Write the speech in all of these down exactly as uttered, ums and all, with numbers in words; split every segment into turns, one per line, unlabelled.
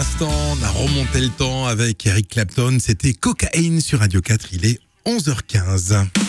l'instant, on a remonté le temps avec Eric Clapton. C'était Cocaine sur Radio quatre, il est onze heures quinze.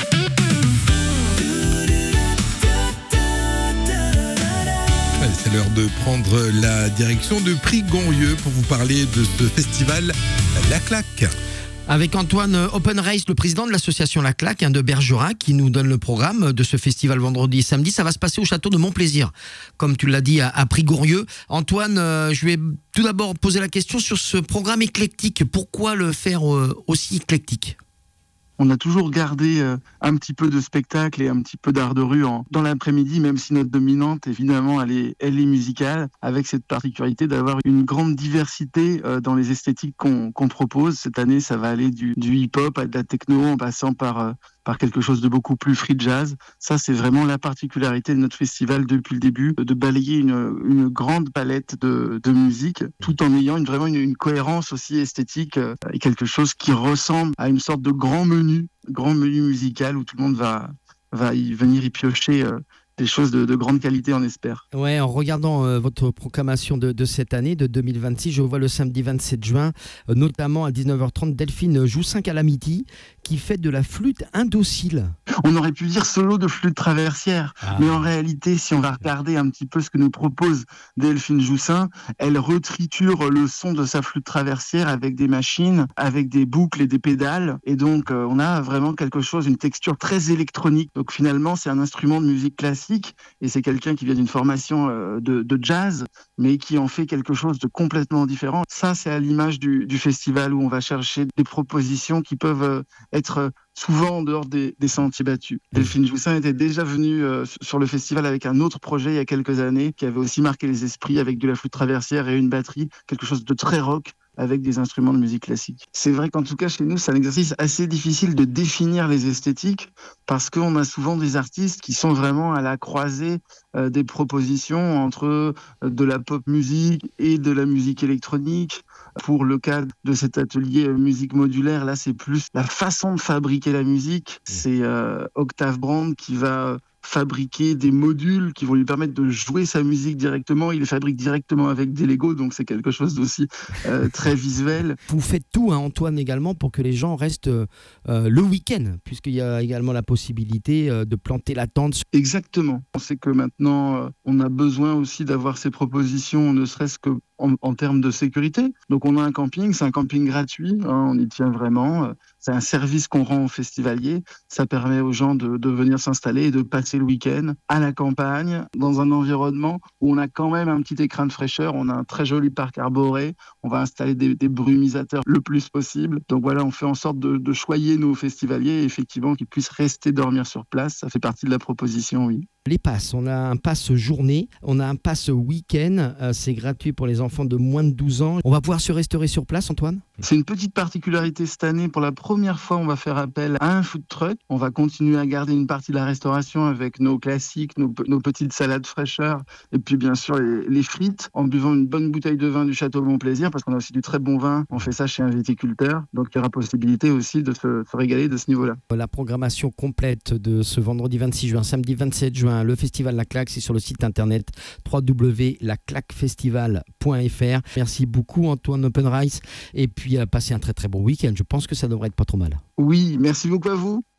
Ouais, c'est l'heure de prendre la direction de Prix-Gonrieux pour vous parler de ce festival La Claque.
Avec Antoine Openreis, le président de l'association La Claque hein, de Bergerac, qui nous donne le programme de ce festival vendredi et samedi. Ça va se passer au château de Montplaisir, comme tu l'as dit, à, à Prix-Gonrieux. Antoine, euh, je vais tout d'abord poser la question sur ce programme éclectique. Pourquoi le faire euh, aussi éclectique ?
On a toujours gardé euh, un petit peu de spectacle et un petit peu d'art de rue en, dans l'après-midi, même si notre dominante, évidemment, elle est, elle est musicale, avec cette particularité d'avoir une grande diversité euh, dans les esthétiques qu'on, qu'on propose. Cette année, ça va aller du, du hip-hop à de la techno, en passant par, euh, par quelque chose de beaucoup plus free jazz. Ça, c'est vraiment la particularité de notre festival depuis le début, de balayer une, une grande palette de, de musique, tout en ayant une, vraiment une, une cohérence aussi esthétique euh, et quelque chose qui ressemble à une sorte de grand menu grand menu musical où tout le monde va, va y venir y piocher euh, des choses de, de grande qualité, on espère.
Ouais, en regardant euh, votre proclamation de, de cette année, de deux mille vingt-six, je vois le samedi vingt-sept juin, euh, notamment à dix-neuf heures trente, Delphine Joussin-Calamity, qui fait de la flûte indocile.
On aurait pu dire solo de flûte traversière,
ah.
mais en réalité, si on va regarder un petit peu ce que nous propose Delphine Joussin, elle retriture le son de sa flûte traversière avec des machines, avec des boucles et des pédales, et donc euh, on a vraiment quelque chose, une texture très électronique. Donc finalement, c'est un instrument de musique classique, et c'est quelqu'un qui vient d'une formation euh, de, de jazz, mais qui en fait quelque chose de complètement différent. Ça, c'est à l'image du, du festival où on va chercher des propositions qui peuvent euh, être souvent en dehors des, des sentiers battus. Delphine Joussin était déjà venue euh, sur le festival avec un autre projet il y a quelques années, qui avait aussi marqué les esprits avec de la flûte traversière et une batterie, quelque chose de très rock, avec des instruments de musique classique. C'est vrai qu'en tout cas, chez nous, c'est un exercice assez difficile de définir les esthétiques parce qu'on a souvent des artistes qui sont vraiment à la croisée euh, des propositions entre euh, de la pop musique et de la musique électronique. Pour le cas de cet atelier euh, musique modulaire, là, c'est plus la façon de fabriquer la musique. C'est euh, Octave Brand qui va fabriquer des modules qui vont lui permettre de jouer sa musique directement. Il les fabrique directement avec des Lego, donc c'est quelque chose d'aussi euh, très visuel.
Vous faites tout, hein, Antoine, également, pour que les gens restent euh, le week-end, puisqu'il y a également la possibilité euh, de planter la tente.
Exactement. On sait que maintenant, euh, on a besoin aussi d'avoir ces propositions, ne serait-ce que en, en termes de sécurité. Donc on a un camping, c'est un camping gratuit, hein, on y tient vraiment. C'est un service qu'on rend aux festivaliers. Ça permet aux gens de, de venir s'installer et de passer le week-end à la campagne, dans un environnement où on a quand même un petit écrin de fraîcheur. On a un très joli parc arboré. On va installer des, des brumisateurs le plus possible. Donc voilà, on fait en sorte de, de choyer nos festivaliers, effectivement, qu'ils puissent rester dormir sur place. Ça fait partie de la proposition, oui.
Les passes, on a un pass journée, on a un pass week-end, euh, c'est gratuit pour les enfants de moins de douze ans. On va pouvoir se restaurer sur place, Antoine ?
C'est une petite particularité cette année. Pour la première fois, on va faire appel à un food truck. On va continuer à garder une partie de la restauration avec nos classiques, nos, nos petites salades fraîcheurs et puis bien sûr les, les frites en buvant une bonne bouteille de vin du château Montplaisir parce qu'on a aussi du très bon vin. On fait ça chez un viticulteur. Donc il y aura possibilité aussi de se, se régaler de ce niveau-là.
La programmation complète de ce vendredi vingt-six juin, samedi vingt-sept juin, le festival La Claque, c'est sur le site internet w w w point la claque festival point f r. Merci beaucoup Antoine Openreis et puis euh, passez un très très bon week-end. Je pense que ça devrait être pas trop mal.
Oui, merci beaucoup à vous.